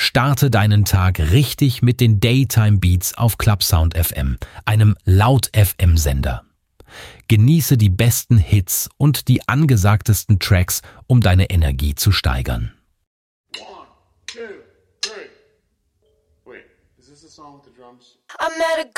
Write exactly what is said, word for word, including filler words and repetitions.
Starte deinen Tag richtig mit den Daytime Beats auf Clubsound F M, einem Laut-F M-Sender. Genieße die besten Hits und die angesagtesten Tracks, um deine Energie zu steigern. One, two, three. Wait, is this a song with the drums? I met a